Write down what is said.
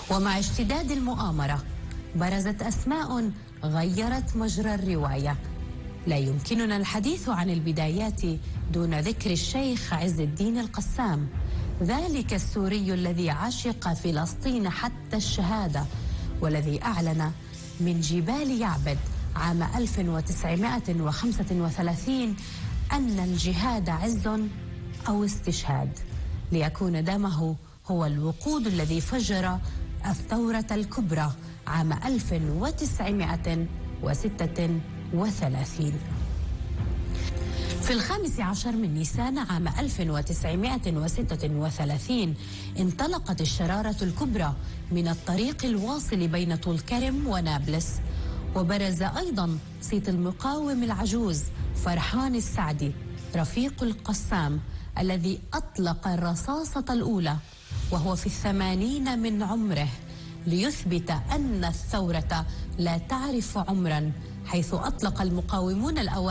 ومع اشتداد المؤامرة برزت أسماء غيرت مجرى الرواية. لا يمكننا الحديث عن البدايات دون ذكر الشيخ عز الدين القسام، ذلك السوري الذي عشق فلسطين حتى الشهادة، والذي أعلن من جبال يعبد عام 1935 أن الجهاد عز أو استشهاد، ليكون دمه هو الوقود الذي فجر الثورة الكبرى عام 1936. في 15 من نيسان عام 1936 انطلقت الشرارة الكبرى من الطريق الواصل بين طول كرم ونابلس، وبرز أيضا صيت المقاوم العجوز فرحان السعدي رفيق القسام الذي أطلق الرصاصة الأولى وهو في 80 من عمره، ليثبت أن الثورة لا تعرف عمرا، حيث أطلق المقاومون الأوائل